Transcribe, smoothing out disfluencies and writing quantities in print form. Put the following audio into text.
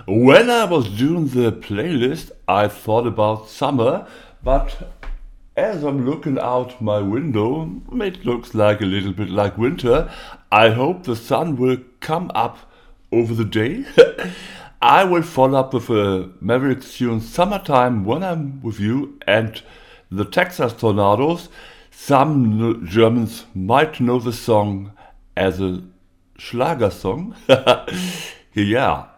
When I was doing the playlist, I thought about summer, but as I'm looking out my window, it looks like a little bit like winter. I hope the sun will come up over the day. I will follow up with a Maverick tune Summertime when I'm with you and the Texas Tornadoes. Some Germans might know the song as a Schlager song. Yeah.